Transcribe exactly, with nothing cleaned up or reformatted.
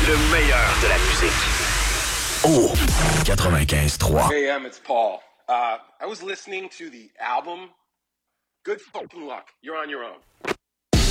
Le meilleur de la musique. Oh, quatre-vingt-quinze trois. Hey, Em, it's Paul. Uh, I was listening to the album Good Fucking Luck. You're on your own.